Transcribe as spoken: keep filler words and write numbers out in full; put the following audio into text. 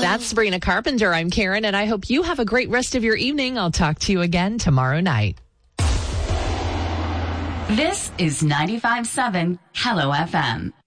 That's Sabrina Carpenter. I'm Karen, and I hope you have a great rest of your evening. I'll talk to you again tomorrow night. This is ninety-five point seven Hello F M.